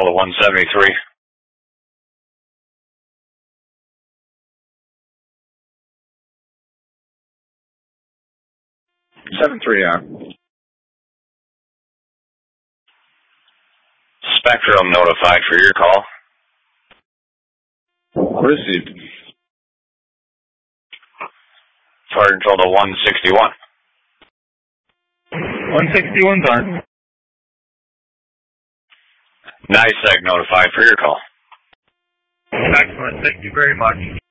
control to 173. 7-3. Spectrum notified for your call. Received. Fire control to 161. 161's on. NISEC notified for your call. Excellent. Thank you very much.